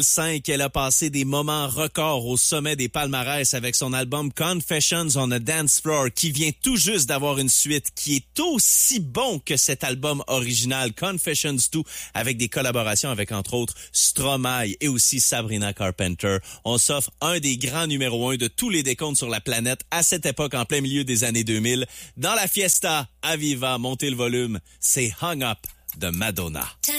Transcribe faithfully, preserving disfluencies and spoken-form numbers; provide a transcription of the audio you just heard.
cinq, elle a passé des moments records au sommet des palmarès avec son album Confessions on a Dance Floor qui vient tout juste d'avoir une suite qui est aussi bon que cet album original Confessions deux avec des collaborations avec entre autres Stromae et aussi Sabrina Carpenter. On s'offre un des grands numéros un de tous les décomptes sur la planète à cette époque en plein milieu des années deux mille. Dans la fiesta, à Viva, montez le volume, c'est Hung Up de Madonna.